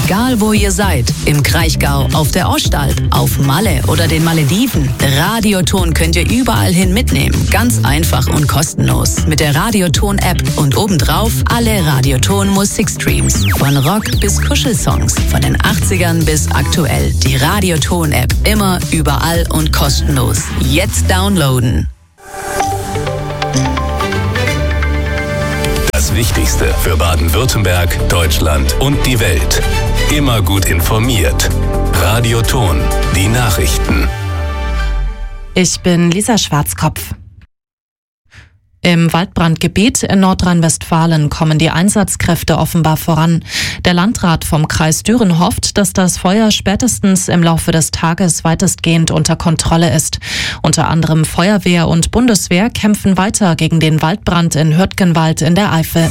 Egal wo ihr seid, im Kraichgau, auf der Ostalb, auf Malle oder den Malediven, Radioton könnt ihr überall hin mitnehmen. Ganz einfach und kostenlos. Mit der Radioton-App und obendrauf alle Radioton-Musikstreams. Von Rock bis Kuschelsongs, von den 80ern bis aktuell. Die Radioton-App, immer, überall und kostenlos. Jetzt downloaden. Das Wichtigste für Baden-Württemberg, Deutschland und die Welt. Immer gut informiert. Radioton, die Nachrichten. Ich bin Lisa Schwarzkopf. Im Waldbrandgebiet in Nordrhein-Westfalen kommen die Einsatzkräfte offenbar voran. Der Landrat vom Kreis Düren hofft, dass das Feuer spätestens im Laufe des Tages weitestgehend unter Kontrolle ist. Unter anderem Feuerwehr und Bundeswehr kämpfen weiter gegen den Waldbrand in Hürtgenwald in der Eifel.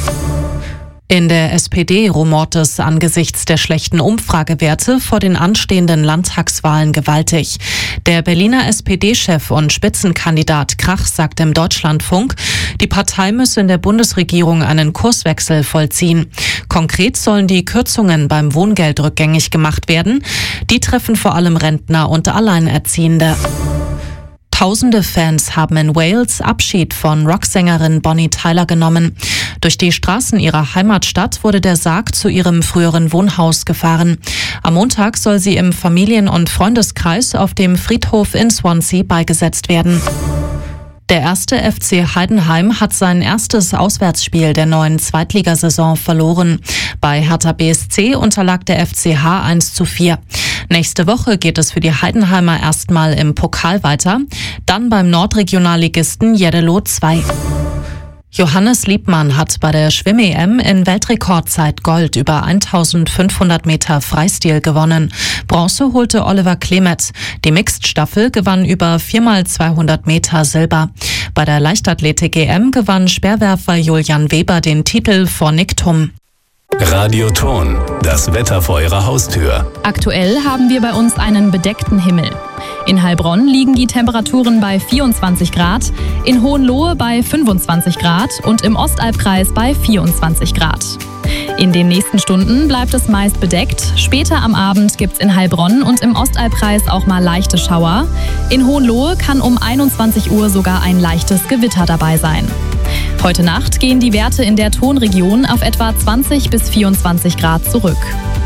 In der SPD rumort es angesichts der schlechten Umfragewerte vor den anstehenden Landtagswahlen gewaltig. Der Berliner SPD-Chef und Spitzenkandidat Krach sagt im Deutschlandfunk, die Partei müsse in der Bundesregierung einen Kurswechsel vollziehen. Konkret sollen die Kürzungen beim Wohngeld rückgängig gemacht werden. Die treffen vor allem Rentner und Alleinerziehende. Tausende Fans haben in Wales Abschied von Rocksängerin Bonnie Tyler genommen. Durch die Straßen ihrer Heimatstadt wurde der Sarg zu ihrem früheren Wohnhaus gefahren. Am Montag soll sie im Familien- und Freundeskreis auf dem Friedhof in Swansea beigesetzt werden. Der erste FC Heidenheim hat sein erstes Auswärtsspiel der neuen Zweitligasaison verloren. Bei Hertha BSC unterlag der FCH 1:4. Nächste Woche geht es für die Heidenheimer erstmal im Pokal weiter, dann beim Nordregionalligisten Jeddelo 2. Johannes Liebmann hat bei der Schwimm-EM in Weltrekordzeit Gold über 1500 Meter Freistil gewonnen. Bronze holte Oliver Klemet. Die Mixed-Staffel gewann über 4x200 Meter Silber. Bei der Leichtathletik-EM gewann Speerwerfer Julian Weber den Titel vor Nick Thum. Radioton, das Wetter vor Ihrer Haustür. Aktuell haben wir bei uns einen bedeckten Himmel. In Heilbronn liegen die Temperaturen bei 24 Grad, in Hohenlohe bei 25 Grad und im Ostalbkreis bei 24 Grad. In den nächsten Stunden bleibt es meist bedeckt. Später am Abend gibt's in Heilbronn und im Ostalbkreis auch mal leichte Schauer. In Hohenlohe kann um 21 Uhr sogar ein leichtes Gewitter dabei sein. Heute Nacht gehen die Werte in der Tonregion auf etwa 20 bis 24 Grad zurück.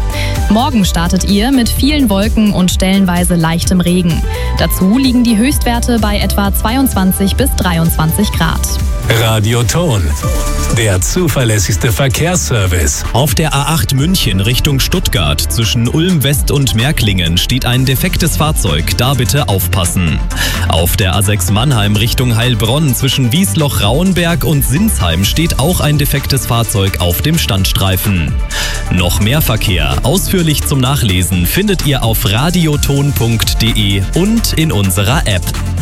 Morgen startet ihr mit vielen Wolken und stellenweise leichtem Regen. Dazu liegen die Höchstwerte bei etwa 22 bis 23 Grad. Radioton, der zuverlässigste Verkehrsservice. Auf der A8 München Richtung Stuttgart zwischen Ulm West und Märklingen steht ein defektes Fahrzeug, da bitte aufpassen. Auf der A6 Mannheim Richtung Heilbronn zwischen Wiesloch-Rauenberg und Sinsheim steht auch ein defektes Fahrzeug auf dem Standstreifen. Noch mehr Verkehr, ausführlich zum Nachlesen, findet ihr auf radioton.de und in unserer App.